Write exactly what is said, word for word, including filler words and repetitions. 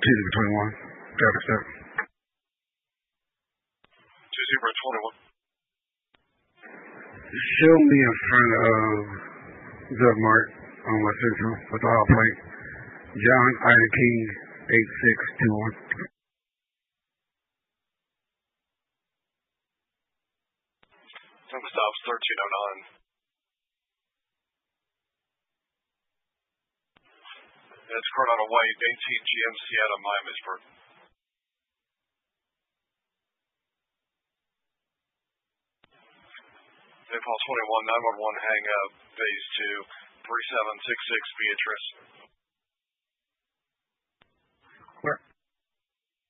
Zebra twenty-one. Traffic stop. two Zebra twenty-one. Show me in front of Drug Mart on West Central with the hot plate. John Ida King, eight six two one. Time stops thirteen oh nine. It's Coronado White, eighteen G M C out of Miamisburg. Nepal twenty-one, nine one one hang up, phase two, three seven six six Beatrice.